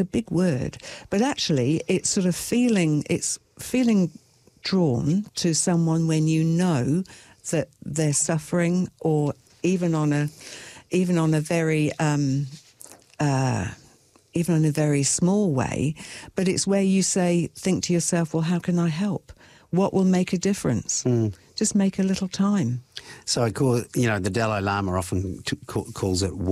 big word, but actually it's sort of feeling drawn to someone when you know that they're suffering, or even on a very even in a very small way, but it's where you think to yourself, well, how can I help? What will make a difference? Just make a little time. So I call it, the Dalai Lama often calls it